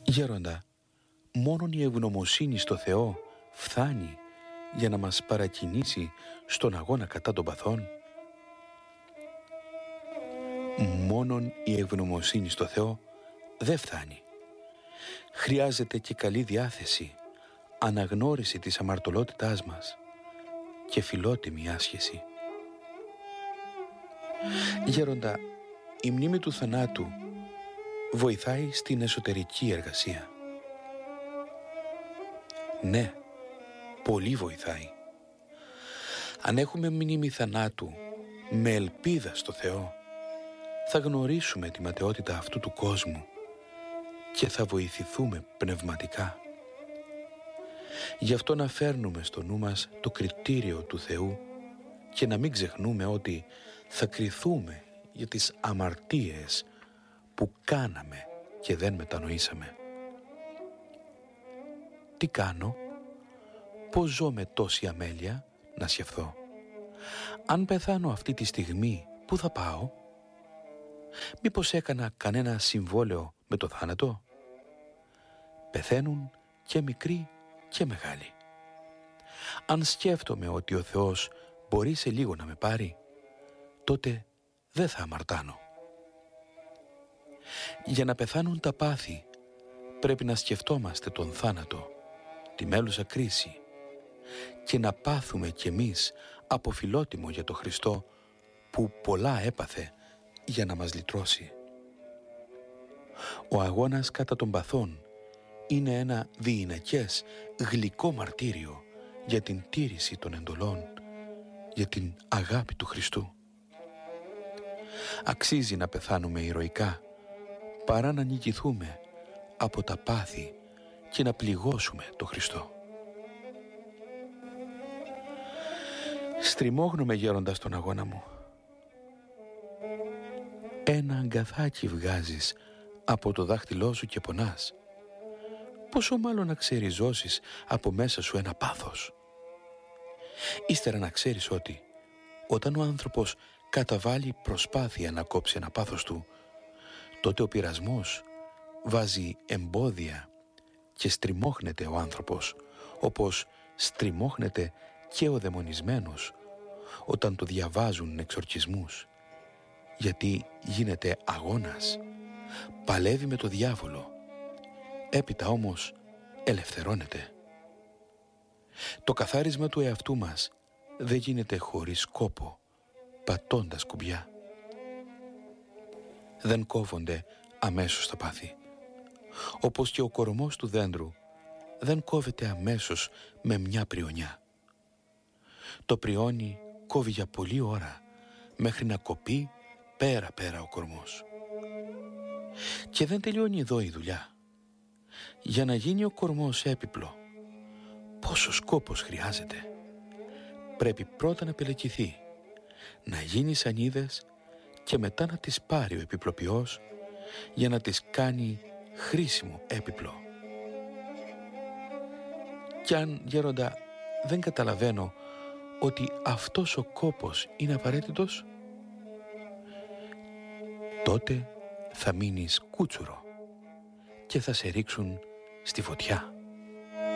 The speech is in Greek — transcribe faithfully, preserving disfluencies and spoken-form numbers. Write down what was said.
Γέροντα, μόνον η ευγνωμοσύνη στο Θεό φθάνει για να μας παρακινήσει στον αγώνα κατά των παθών. Μόνον η ευγνωμοσύνη στο Θεό δεν φτάνει. Χρειάζεται και καλή διάθεση, αναγνώριση της αμαρτωλότητάς μας και φιλότιμη άσχεση. Γέροντα, η μνήμη του θανάτου βοηθάει στην εσωτερική εργασία. Ναι, πολύ βοηθάει. Αν έχουμε μνήμη θανάτου με ελπίδα στο Θεό, θα γνωρίσουμε τη ματαιότητα αυτού του κόσμου και θα βοηθηθούμε πνευματικά. Γι' αυτό να φέρνουμε στο νου μας το κριτήριο του Θεού και να μην ξεχνούμε ότι θα κριθούμε για τις αμαρτίες που κάναμε και δεν μετανοήσαμε. Τι κάνω, πώς ζω με τόση αμέλεια, να σκεφτώ. Αν πεθάνω αυτή τη στιγμή, πού θα πάω? Μήπως έκανα κανένα συμβόλαιο με το θάνατο? Πεθαίνουν και μικροί και μεγάλοι. Αν σκέφτομαι ότι ο Θεός μπορεί σε λίγο να με πάρει, τότε δεν θα αμαρτάνω. Για να πεθάνουν τα πάθη, πρέπει να σκεφτόμαστε τον θάνατο, τη μέλουσα κρίση και να πάθουμε κι εμείς από φιλότιμο για το Χριστό που πολλά έπαθε για να μας λυτρώσει. Ο αγώνας κατά των παθών είναι ένα διηνεκές γλυκό μαρτύριο για την τήρηση των εντολών, για την αγάπη του Χριστού. Αξίζει να πεθάνουμε ηρωικά παρά να νικηθούμε από τα πάθη και να πληγώσουμε το Χριστό. Στριμώχνομαι γέροντα στον αγώνα μου. Ένα αγκαθάκι βγάζεις από το δάχτυλό σου και πονάς. Πόσο μάλλον να ξεριζώσεις από μέσα σου ένα πάθος. Ύστερα να ξέρεις ότι όταν ο άνθρωπος καταβάλει προσπάθεια να κόψει ένα πάθος του, τότε ο πειρασμός βάζει εμπόδια και στριμώχνεται ο άνθρωπος, όπως στριμώχνεται και ο δαιμονισμένος όταν το διαβάζουν εξορκισμούς, γιατί γίνεται αγώνας, παλεύει με το διάβολο, έπειτα όμως ελευθερώνεται. Το καθάρισμα του εαυτού μας δεν γίνεται χωρίς κόπο, πατώντας κουμπιά. Δεν κόβονται αμέσως τα πάθη, όπως και ο κορμός του δέντρου δεν κόβεται αμέσως με μια πριονιά. Το πριόνι κόβει για πολλή ώρα μέχρι να κοπεί πέρα-πέρα ο κορμός. Και δεν τελειώνει εδώ η δουλειά. Για να γίνει ο κορμός έπιπλο, πόσος κόπος χρειάζεται. Πρέπει πρώτα να πελεκηθεί, να γίνει σανίδες και μετά να τις πάρει ο επιπλοποιός για να τις κάνει χρήσιμο έπιπλο. Κι αν, γέροντα, δεν καταλαβαίνω ότι αυτός ο κόπος είναι απαραίτητος, τότε θα μείνεις κούτσουρο και θα σε ρίξουν στη φωτιά.